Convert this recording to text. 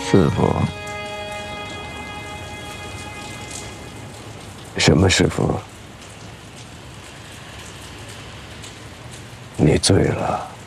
师傅， 什么师傅？你醉了。